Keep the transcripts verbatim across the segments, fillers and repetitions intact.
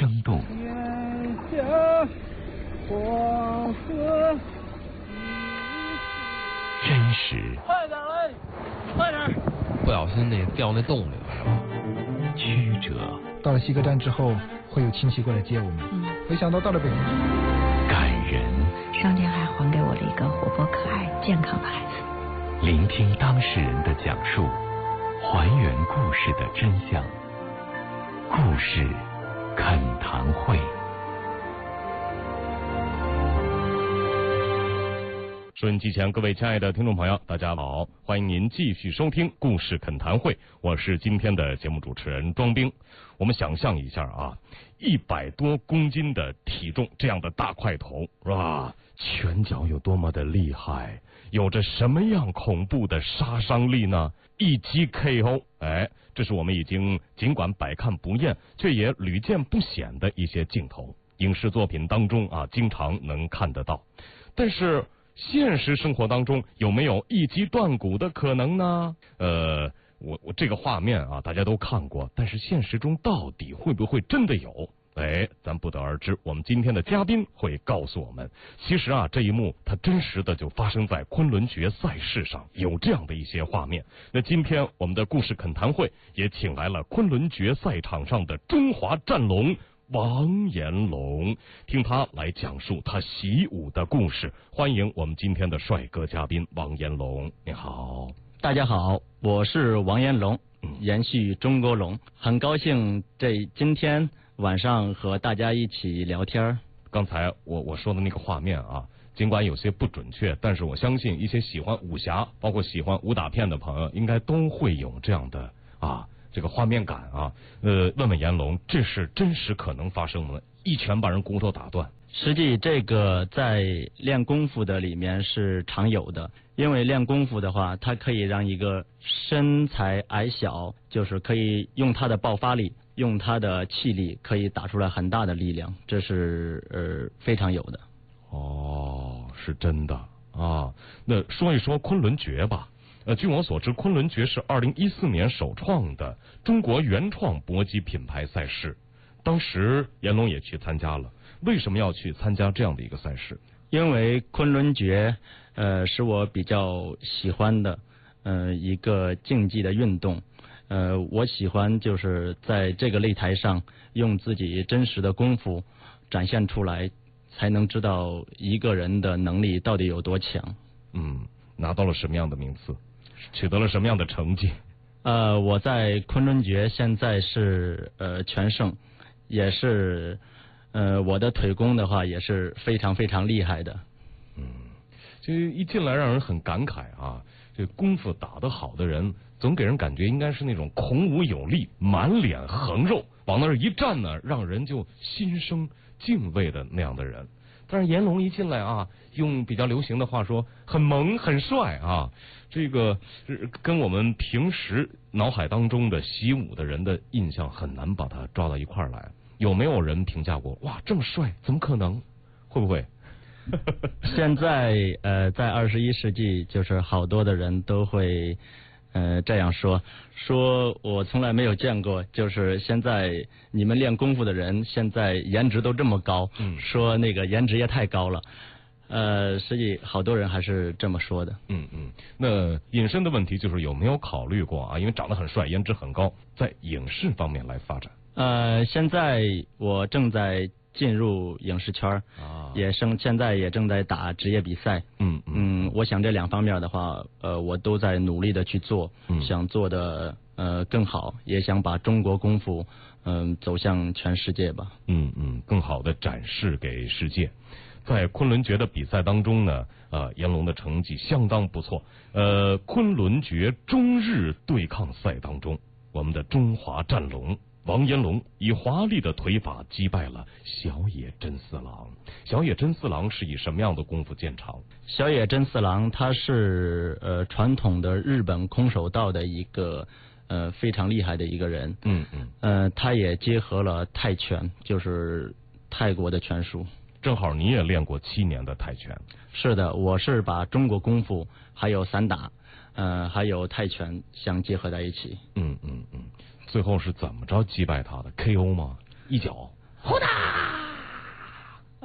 生动。 眼下黄河真实。 快点来，快点！ 不小心那掉那洞里了。 曲折。 到了西客站之后，会有亲戚过来接我们。嗯，没想到到了北京。 感人。 上天还还给我了一个活泼可爱、健康的孩子。 聆听当事人的讲述，还原故事的真相。故事恳谈会。 收音机前各位亲爱的听众朋友，大家好，欢迎您继续收听故事恳谈会，我是今天的节目主持人庄兵。我们想象一下啊，一百多公斤的体重，这样的大块头是吧？拳脚有多么的厉害，有着什么样恐怖的杀伤力呢？一击 K O， 哎，这是我们已经尽管百看不厌，却也屡见不鲜的一些镜头，影视作品当中啊，经常能看得到。但是现实生活当中有没有一击断骨的可能呢？呃，我我这个画面啊，大家都看过，但是现实中到底会不会真的有？哎，咱不得而知。我们今天的嘉宾会告诉我们，其实啊，这一幕它真实的就发生在昆仑决赛事上，有这样的一些画面。那今天我们的故事恳谈会也请来了昆仑决赛场上的中华战龙王延龙，听他来讲述他习武的故事。欢迎我们今天的帅哥嘉宾王延龙，你好。 大家好，我是王延龙，延续中国龙，很高兴这今天晚上和大家一起聊天。 刚才我我说的那个画面啊，尽管有些不准确，但是我相信一些喜欢武侠，包括喜欢武打片的朋友，应该都会有这样的啊。这个画面感啊，呃，问问延龙，这是真实可能发生的，一拳把人骨头打断？ 实际这个在练功夫的里面是常有的，因为练功夫的话，它可以让一个身材矮小，就是可以用他的爆发力，用他的气力，可以打出来很大的力量，这是呃非常有的。 哦，是真的啊。那说一说昆仑决吧。呃，据我所知，昆仑决是二零一四年首创的中国原创搏击品牌赛事，当时延龙也去参加了。为什么要去参加这样的一个赛事？ 因为昆仑决，呃，是我比较喜欢的，呃，一个竞技的运动。呃，我喜欢就是在这个擂台上用自己真实的功夫展现出来，才能知道一个人的能力到底有多强。 嗯，拿到了什么样的名次？取得了什么样的成绩？ 呃，我在昆仑决现在是呃全胜，也是呃我的腿功的话也是非常非常厉害的。 嗯，这一进来让人很感慨啊，这功夫打得好的人，总给人感觉应该是那种孔武有力、满脸横肉，往那儿一站呢，让人就心生敬畏的那样的人。但是延龙一进来啊，用比较流行的话说，很萌很帅啊，这个跟我们平时脑海当中的习武的人的印象很难把它抓到一块儿来。有没有人评价过，哇，这么帅，怎么可能？会不会？ 现在呃，在二十一世纪，就是好多的人都会呃这样说，说我从来没有见过，就是现在你们练功夫的人，现在颜值都这么高，嗯，说那个颜值也太高了。呃，实际好多人还是这么说的。 嗯嗯，那引申的问题就是有没有考虑过啊？因为长得很帅，颜值很高，在影视方面来发展。 呃，现在我正在进入影视圈，啊，也正现在也正在打职业比赛。嗯 嗯, 嗯，我想这两方面的话，呃，我都在努力的去做，嗯，想做的呃更好，也想把中国功夫嗯、呃、走向全世界吧。 嗯嗯，更好的展示给世界。在昆仑决的比赛当中呢，呃，延龙的成绩相当不错。呃，昆仑决中日对抗赛当中，我们的中华战龙王延龙以华丽的腿法击败了小野真四郎。小野真四郎是以什么样的功夫见长？ 小野真四郎他是呃传统的日本空手道的一个呃非常厉害的一个人。嗯嗯。呃，他也结合了泰拳，就是泰国的拳术。 正好你也练过七年的泰拳。 是的，我是把中国功夫还有散打，呃，还有泰拳相结合在一起。 嗯嗯嗯。最后是怎么着击败他的 ？K O 吗？一脚。 好的。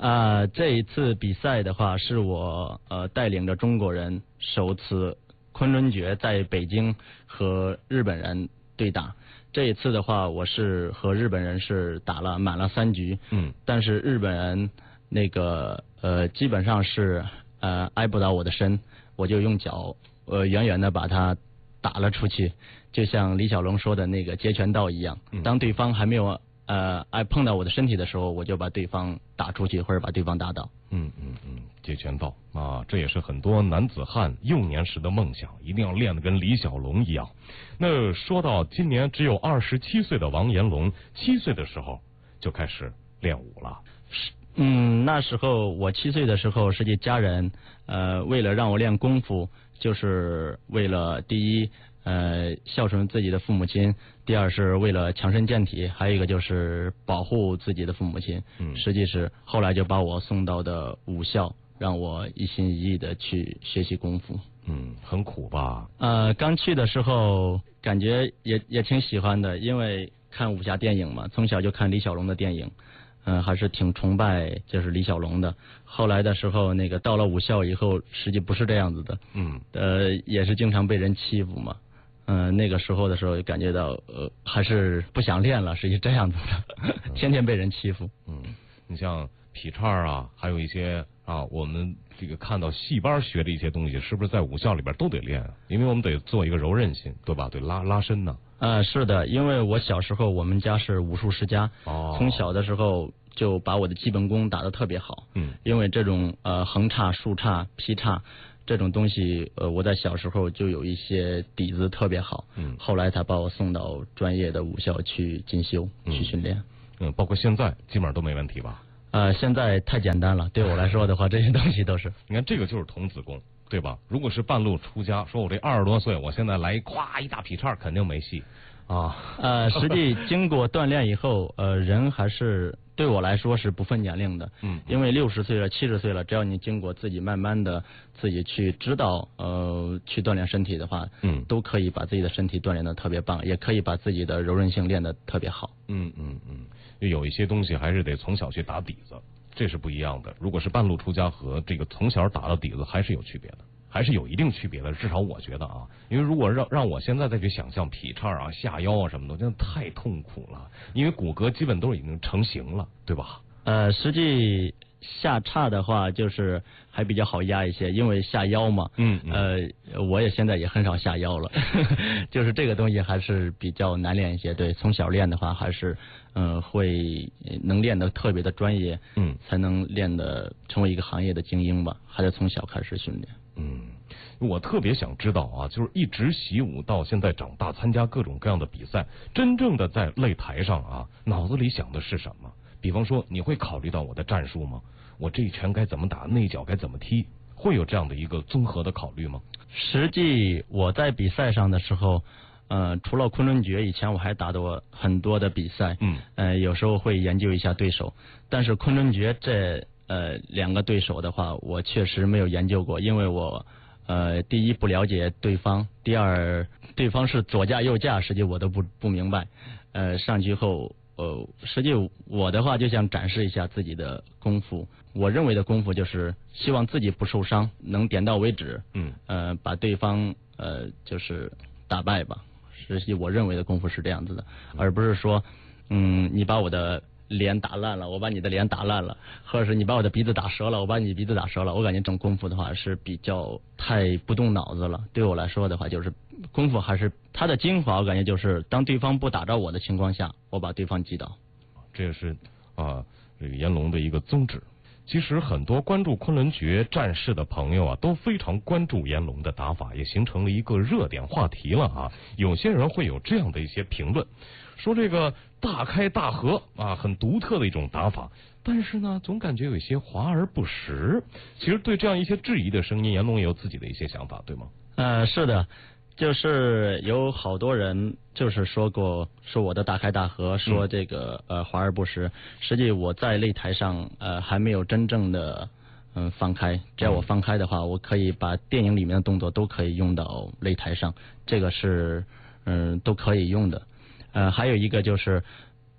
啊，这一次比赛的话，是我呃带领着中国人首次昆仑决在北京和日本人对打。这一次的话，我是和日本人是打了满了三局， 嗯， 但是日本人那个呃基本上是呃挨不到我的身，我就用脚呃远远的把他打了出去，就像李小龙说的那个截拳道一样， 嗯、 当对方还没有呃挨碰到我的身体的时候，我就把对方打出去或者把对方打倒。 嗯嗯嗯，截拳道啊，这也是很多男子汉幼年时的梦想，一定要练得跟李小龙一样。那说到今年只有二十七岁的王延龙，七岁的时候就开始练武了。 嗯，那时候我七岁的时候，实际家人呃为了让我练功夫，就是为了第一呃孝顺自己的父母亲，第二是为了强身健体，还有一个就是保护自己的父母亲。 嗯， 实际是后来就把我送到的武校，让我一心一意的去学习功夫。 嗯，很苦吧？ 呃，刚去的时候感觉也也挺喜欢的，因为看武侠电影嘛，从小就看李小龙的电影。嗯、呃，还是挺崇拜就是李小龙的。后来的时候，那个到了武校以后，实际不是这样子的。 嗯， 呃，也是经常被人欺负嘛。嗯、呃，那个时候的时候，感觉到呃，还是不想练了，实际这样子的，天天被人欺负。 嗯，你像劈叉啊，还有一些啊，我们这个看到戏班学的一些东西，是不是在武校里边都得练啊？因为我们得做一个柔韧性，对吧？对，拉拉伸呢。 呃，是的，因为我小时候我们家是武术世家， 哦， 从小的时候就把我的基本功打得特别好。 嗯， 因为这种呃横叉、竖叉、劈叉这种东西，呃，我在小时候就有一些底子特别好。 嗯， 后来才把我送到专业的武校去进修、 嗯、 去训练。 嗯，包括现在基本上都没问题吧？ 呃，现在太简单了，对我来说的话，这些东西都是。 你看，这个就是童子功。对吧？如果是半路出家，说我这二十多岁，我现在来咵一大劈叉，肯定没戏啊。 呃，实际经过锻炼以后，呃，人还是对我来说是不分年龄的。 嗯。 因为六十岁了、七十岁了，只要你经过自己慢慢的自己去知道，呃，去锻炼身体的话， 嗯， 都可以把自己的身体锻炼的特别棒，也可以把自己的柔韧性练得特别好。 嗯嗯嗯，有一些东西还是得从小去打底子。这是不一样的。如果是半路出家和这个从小打到底子，还是有区别的，还是有一定区别的。至少我觉得啊，因为如果让让我现在再去想象劈叉啊、下腰啊什么的，真的太痛苦了。因为骨骼基本都已经成型了，对吧？ 呃，实际下叉的话，就是还比较好压一些，因为下腰嘛。 嗯, 嗯。 呃，我也现在也很少下腰了，就是这个东西还是比较难练一些。对，从小练的话，还是嗯、呃、会能练得特别的专业， 嗯， 才能练得成为一个行业的精英吧。还得从小开始训练。 嗯，我特别想知道啊，就是一直习武到现在长大，参加各种各样的比赛，真正的在擂台上啊，脑子里想的是什么？比方说，你会考虑到我的战术吗？我这一拳该怎么打，那一脚该怎么踢？会有这样的一个综合的考虑吗？ 实际我在比赛上的时候，呃，除了昆仑决，以前我还打过很多的比赛， 嗯， 呃，有时候会研究一下对手，但是昆仑决这呃两个对手的话，我确实没有研究过，因为我呃第一不了解对方，第二对方是左架右架，实际我都不不明白，呃，上去后。呃，实际我的话就想展示一下自己的功夫。我认为的功夫就是希望自己不受伤，能点到为止。 嗯， 呃，把对方呃就是打败吧。实际我认为的功夫是这样子的，而不是说，嗯，你把我的脸打烂了，我把你的脸打烂了，或者是你把我的鼻子打折了，我把你鼻子打折了。我感觉这种功夫的话是比较太不动脑子了。对我来说的话，就是功夫还是它的精华，我感觉就是当对方不打着我的情况下，我把对方击倒。 这也是啊，这个炎龙的一个宗旨。其实很多关注昆仑决战士的朋友啊，都非常关注炎龙的打法，也形成了一个热点话题了啊。有些人会有这样的一些评论，说这个大开大合啊，很独特的一种打法，但是呢，总感觉有一些华而不实。其实对这样一些质疑的声音，炎龙也有自己的一些想法，对吗？ 呃，是的。就是有好多人就是说过，说我的大开大合，说这个呃华而不实。实际我在擂台上呃还没有真正的嗯、呃、放开，只要我放开的话，我可以把电影里面的动作都可以用到擂台上，这个是嗯、呃、都可以用的。呃，还有一个就是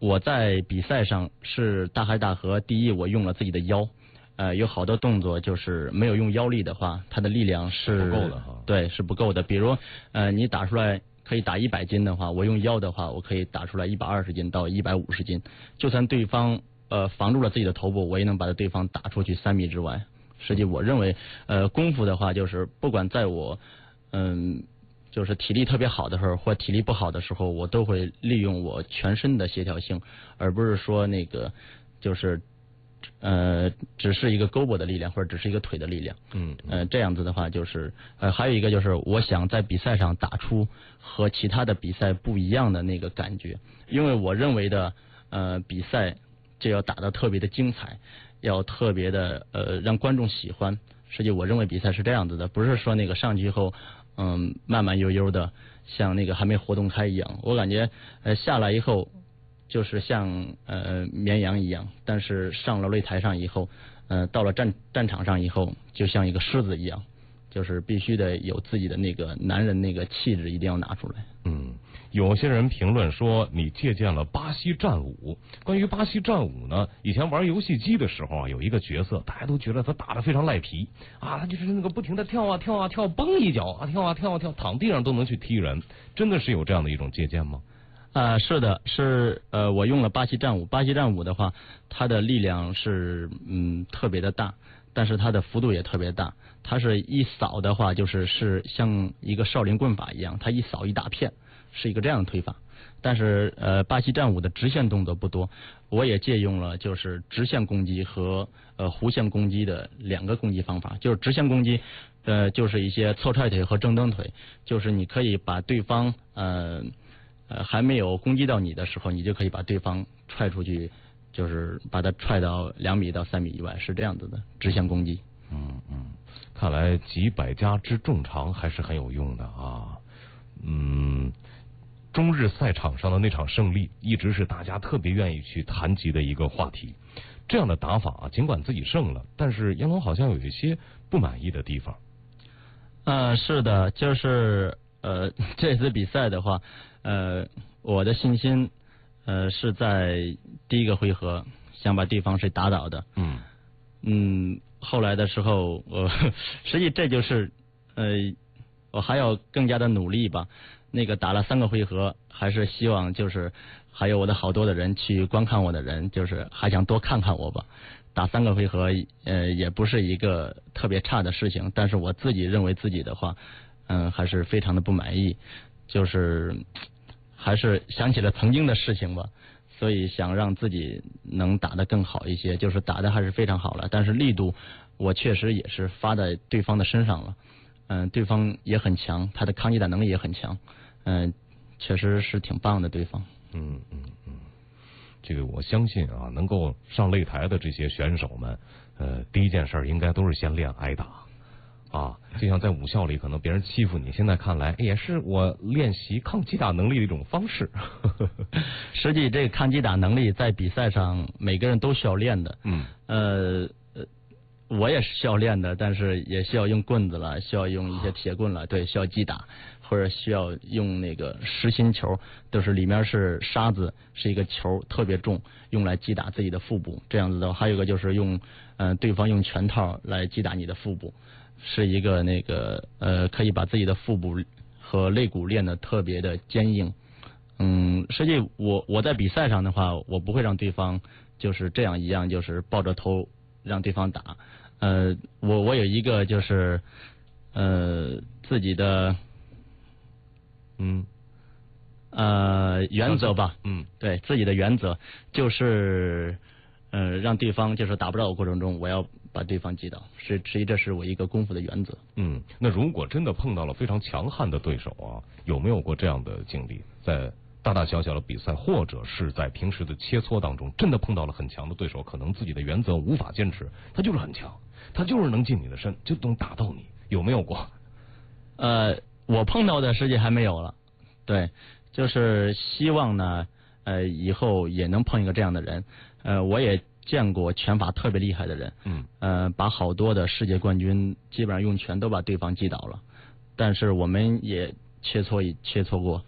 我在比赛上是大海大河，第一我用了自己的腰，呃，有好多动作就是没有用腰力的话，它的力量是不够的哈。 对，是不够的。比如呃，你打出来可以打一百斤的话，我用腰的话，我可以打出来一百二十斤到一百五十斤，就算对方呃防住了自己的头部，我也能把对方打出去三米之外。实际我认为，呃，功夫的话，就是不管在我，嗯，就是体力特别好的时候，或体力不好的时候，我都会利用我全身的协调性，而不是说那个，就是，呃，只是一个胳膊的力量，或者只是一个腿的力量。 嗯， 呃，这样子的话，就是呃，还有一个就是，我想在比赛上打出和其他的比赛不一样的那个感觉，因为我认为的，呃，比赛就要打得特别的精彩。要特别的呃让观众喜欢，实际我认为比赛是这样子的，不是说那个上去以后嗯慢慢悠悠的像那个还没活动开一样，我感觉呃下来以后就是像呃绵羊一样，但是上了擂台上以后，呃到了战战场上以后，就像一个狮子一样，就是必须得有自己的那个男人那个气质一定要拿出来。 嗯。有些人评论说你借鉴了巴西战舞。关于巴西战舞呢，以前玩游戏机的时候啊，有一个角色，大家都觉得他打得非常赖皮啊，他就是那个不停的跳啊跳啊跳，蹦一脚啊跳啊跳啊跳，躺地上都能去踢人。真的是有这样的一种借鉴吗？ 啊、呃，是的，是呃，我用了巴西战舞。巴西战舞的话，它的力量是嗯特别的大，但是它的幅度也特别大。它是一扫的话，就是是像一个少林棍法一样，它一扫一大片。是一个这样的推法，但是呃，巴西战舞的直线动作不多，我也借用了就是直线攻击和呃弧线攻击的两个攻击方法。就是直线攻击，呃，就是一些侧踹腿和正蹬腿，就是你可以把对方呃呃还没有攻击到你的时候，你就可以把对方踹出去，就是把他踹到两米到三米以外，是这样子的直线攻击。 嗯嗯，看来几百家之众长还是很有用的啊。嗯。中日赛场上的那场胜利，一直是大家特别愿意去谈及的一个话题。这样的打法啊，尽管自己胜了，但是阎龙好像有一些不满意的地方。 呃，是的，就是呃这次比赛的话，呃，我的信心呃是在第一个回合想把对方是打倒的。 嗯嗯，后来的时候，呃，实际这就是呃，我还要更加的努力吧。那个打了三个回合，还是希望就是还有我的好多的人去观看我的人，就是还想多看看我吧。打三个回合，呃，也不是一个特别差的事情，但是我自己认为自己的话，嗯、呃，还是非常的不满意，就是还是想起了曾经的事情吧，所以想让自己能打得更好一些，就是打得还是非常好了，但是力度我确实也是发在对方的身上了，嗯、呃，对方也很强，他的抗击打能力也很强。嗯、呃，确实是挺棒的对方。 嗯嗯嗯，这个我相信啊，能够上擂台的这些选手们，呃，第一件事应该都是先练挨打啊。就像在武校里，可能别人欺负你，现在看来也是我练习抗击打能力的一种方式。 实际这个抗击打能力在比赛上每个人都需要练的。 嗯。 呃。我也是需要练的，但是也需要用棍子了，需要用一些铁棍了，对，需要击打，或者需要用那个实心球，就是里面是沙子，是一个球，特别重，用来击打自己的腹部。这样子的，还有一个就是用，呃，对方用拳套来击打你的腹部，是一个那个呃，可以把自己的腹部和肋骨练得特别的坚硬。嗯，实际我我在比赛上的话，我不会让对方就是这样一样，就是抱着头让对方打。呃，我我有一个就是呃自己的嗯呃原则吧， 嗯， 对自己的原则就是呃让对方就是打不到我过程中，我要把对方击倒，是实际这是我一个功夫的原则。 嗯，那如果真的碰到了非常强悍的对手啊，有没有过这样的经历？在大大小小的比赛，或者是在平时的切磋当中，真的碰到了很强的对手，可能自己的原则无法坚持，他就是很强，他就是能进你的身，就能打到你，有没有过？ 呃，我碰到的实际还没有了，对，就是希望呢，呃，以后也能碰一个这样的人。呃，我也见过拳法特别厉害的人， 嗯， 呃，把好多的世界冠军基本上用拳都把对方击倒了，但是我们也切磋一切磋过。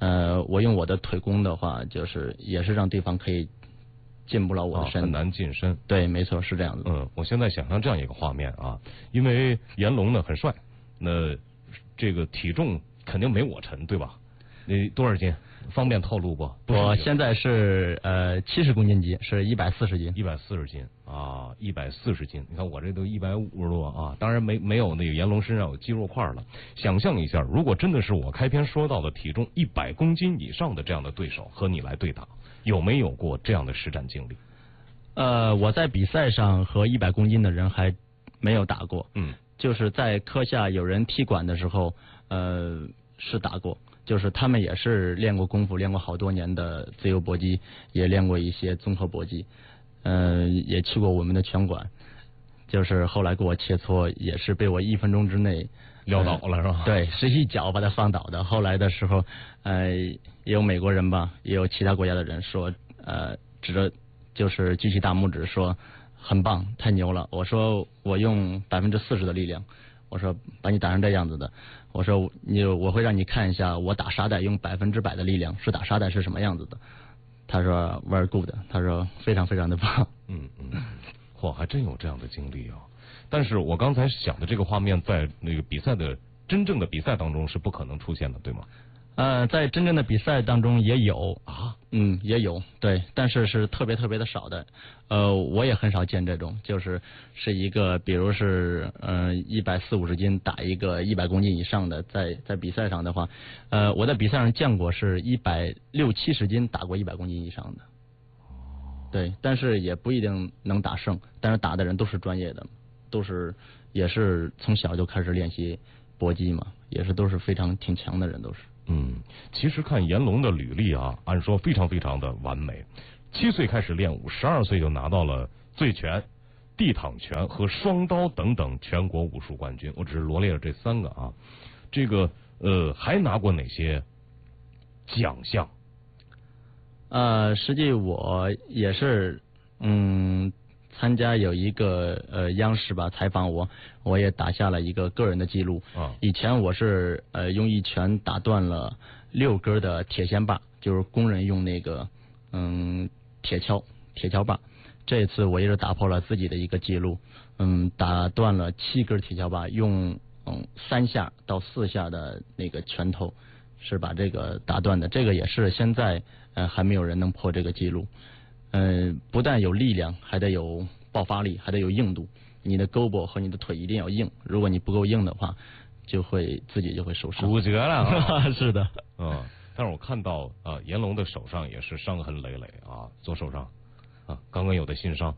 呃，我用我的腿功的话，就是也是让对方可以进不了我的身、 啊，很难近身。 对，没错，是这样子。 嗯，我现在想象这样一个画面啊，因为阎龙呢很帅，那这个体重肯定没我沉，对吧？你多少斤？方便透露不？不我现在是呃七十公斤级，是一百四十斤。 一百四十斤啊，一百四十斤。你看我这都一百五十多啊，当然没没有那个阎龙身上有肌肉块了。想象一下，如果真的是我开篇说到的体重一百公斤以上的这样的对手和你来对打，有没有过这样的实战经历？ 呃，我在比赛上和一百公斤的人还没有打过。 嗯， 就是在科下有人踢馆的时候，呃，是打过。就是他们也是练过功夫，练过好多年的自由搏击，也练过一些综合搏击，呃，也去过我们的拳馆。就是后来给我切磋，也是被我一分钟之内撂倒了、呃、是吧？ 对，是一脚把他放倒的。后来的时候，呃，也有美国人吧，也有其他国家的人说，呃，指着就是举起大拇指说很棒，太牛了。我说我用百分之四十的力量。我说把你打成这样子的，我说你我会让你看一下我打沙袋用百分之百的力量是打沙袋是什么样子的。他说 very good， 他说非常非常的棒。 嗯嗯，嚯，还真有这样的经历啊！但是我刚才想的这个画面，在那个比赛的真正的比赛当中是不可能出现的，对吗？ 呃，在真正的比赛当中也有啊，嗯，也有，对，但是是特别特别的少的。呃，我也很少见这种，就是是一个，比如是呃一百四五十斤打一个一百公斤以上的，在在比赛上的话，呃，我在比赛上见过是一百六七十斤打过一百公斤以上的。对，但是也不一定能打胜，但是打的人都是专业的，都是也是从小就开始练习搏击嘛，也是都是非常挺强的人，都是。 嗯，其实看阎龙的履历啊，按说非常非常的完美。七岁开始练武，十二岁就拿到了醉拳、地躺拳和双刀等等全国武术冠军。我只是罗列了这三个啊。这个呃，还拿过哪些奖项？ 呃，实际我也是嗯。参加有一个呃央视吧采访我，我也打下了一个个人的记录。 啊， 以前我是呃用一拳打断了六根的铁线把，就是工人用那个嗯铁锹铁锹把。这次我也是打破了自己的一个记录，嗯，打断了七根铁锹把，用嗯三下到四下的那个拳头是把这个打断的。这个也是现在呃还没有人能破这个记录。嗯、呃，不但有力量，还得有爆发力，还得有硬度。你的胳膊和你的腿一定要硬，如果你不够硬的话，就会自己就会受伤。 骨折了、啊， 是的。 嗯，但是我看到啊，阎龙的手上也是伤痕累累啊，左手上啊，刚刚有的新伤。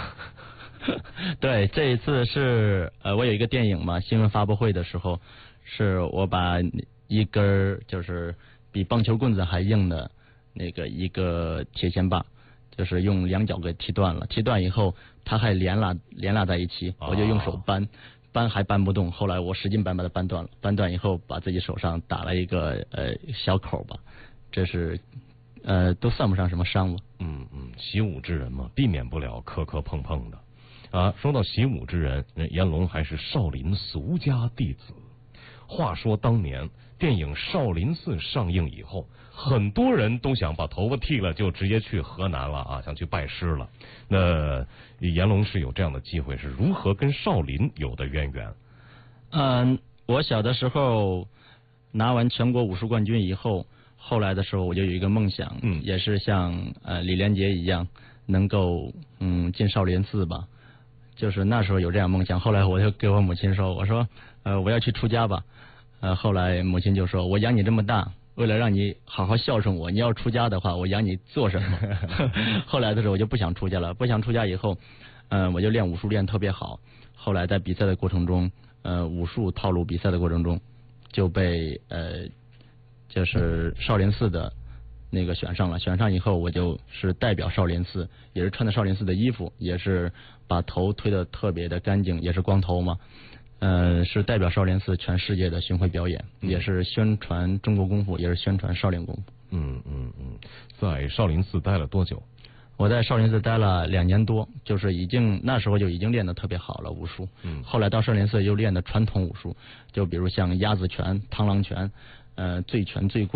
对，这一次是呃，我有一个电影嘛，新闻发布会的时候，是我把一根就是比棒球棍子还硬的那个一个铁线把。就是用两脚给踢断了，踢断以后它还连拉连拉在一起，我就用手扳，扳还扳不动，后来我使劲扳把它扳断了，扳断以后把自己手上打了一个呃小口吧，这是呃都算不上什么伤吧。 嗯嗯，习武之人嘛，避免不了磕磕碰碰的啊。说到习武之人，阎龙还是少林俗家弟子。话说当年电影《少林寺》上映以后，很多人都想把头发剃了，就直接去河南了啊，想去拜师了。那阎龙是有这样的机会，是如何跟少林有的渊源？ 嗯，我小的时候拿完全国武术冠军以后，后来的时候我就有一个梦想， 嗯， 也是像呃李连杰一样，能够嗯进少林寺吧。就是那时候有这样梦想，后来我就给我母亲说，我说呃我要去出家吧。呃，后来母亲就说：“我养你这么大，为了让你好好孝顺我，你要出家的话，我养你做什么？”后来的时候我就不想出家了，不想出家以后，嗯、呃，我就练武术练特别好。后来在比赛的过程中，呃，武术套路比赛的过程中，就被呃，就是少林寺的那个选上了。选上以后，我就是代表少林寺，也是穿的少林寺的衣服，也是把头推得特别的干净，也是光头嘛。呃，是代表少林寺全世界的巡回表演， 嗯、 也是宣传中国功夫，也是宣传少林功夫。 嗯嗯嗯，在少林寺待了多久？ 我在少林寺待了两年多，就是已经那时候就已经练得特别好了武术。 嗯， 后来到少林寺又练的传统武术，就比如像鸭子拳、螳螂拳、呃醉拳、醉棍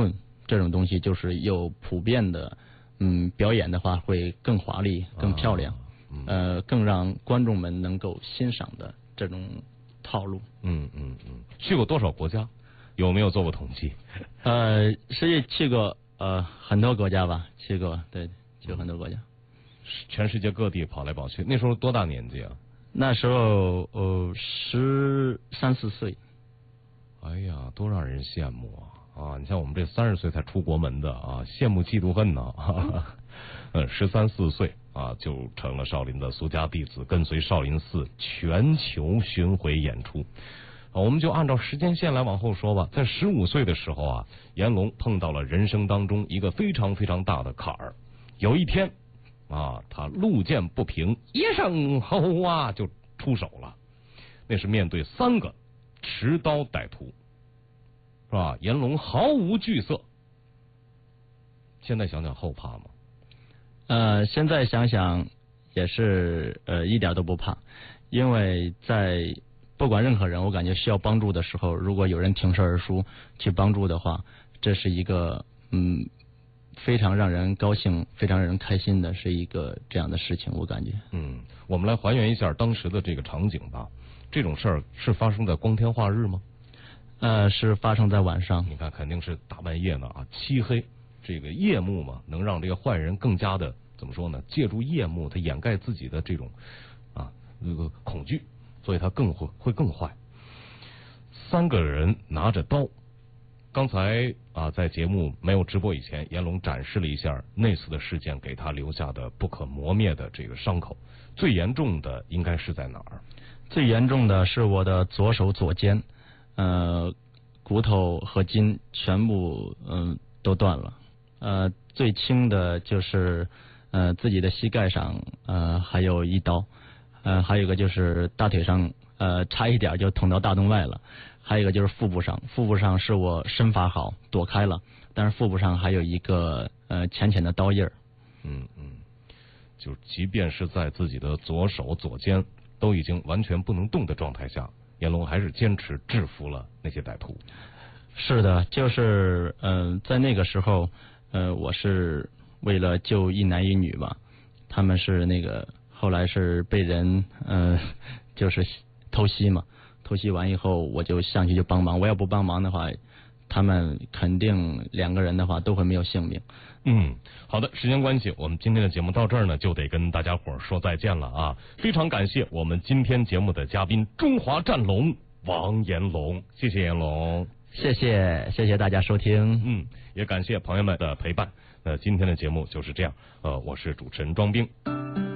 这种东西就是有普遍的，嗯，表演的话会更华丽、更漂亮，啊嗯、呃，更让观众们能够欣赏的这种套路。 嗯嗯嗯。去过多少国家？有没有做过统计？ 呃，实际去过呃很多国家吧，去过，对，去过很多国家， 全世界各地跑来跑去。那时候多大年纪啊？ 那时候呃十三四岁。 哎呀，多让人羡慕啊！啊，你像我们这三十岁才出国门的啊，羡慕嫉妒恨呢。嗯，十三四岁啊，就成了少林的俗家弟子，跟随少林寺全球巡回演出。我们就按照时间线来往后说吧。在十五岁的时候啊，阎龙碰到了人生当中一个非常非常大的坎儿。有一天啊，他路见不平，一声吼啊，就出手了。那是面对三个持刀歹徒，是吧？阎龙毫无惧色。现在想想后怕吗？ 呃，现在想想也是呃一点都不怕，因为在不管任何人，我感觉需要帮助的时候，如果有人挺身而出去帮助的话，这是一个嗯非常让人高兴、非常让人开心的是一个这样的事情，我感觉。 嗯，我们来还原一下当时的这个场景吧。这种事儿是发生在光天化日吗？ 呃，是发生在晚上。 你看，肯定是大半夜呢啊，漆黑。这个夜幕嘛，能让这个坏人更加的怎么说呢？借助夜幕，他掩盖自己的这种啊那个恐惧。所以他更会会更坏。三个人拿着刀，刚才啊在节目没有直播以前，阎龙展示了一下那次的事件给他留下的不可磨灭的这个伤口。最严重的应该是在哪儿？ 最严重的是我的左手左肩，呃，骨头和筋全部嗯、呃、都断了。呃，最轻的就是呃自己的膝盖上呃还有一刀。呃，还有一个就是大腿上，呃，差一点就捅到大动脉了。还有一个就是腹部上，腹部上是我身法好躲开了，但是腹部上还有一个呃浅浅的刀印儿。 嗯嗯，就即便是在自己的左手左肩都已经完全不能动的状态下，阎龙还是坚持制服了那些歹徒。 是的，就是嗯、呃，在那个时候，呃，我是为了救一男一女吧，他们是那个。后来是被人呃，就是偷袭嘛，偷袭完以后我就上去就帮忙，我要不帮忙的话，他们肯定两个人的话都会没有性命。 嗯，好的，时间关系，我们今天的节目到这儿呢，就得跟大家伙儿说再见了啊！非常感谢我们今天节目的嘉宾中华战龙王阎龙，谢谢阎龙， 谢谢谢谢大家收听， 嗯，也感谢朋友们的陪伴。那今天的节目就是这样，呃，我是主持人庄兵。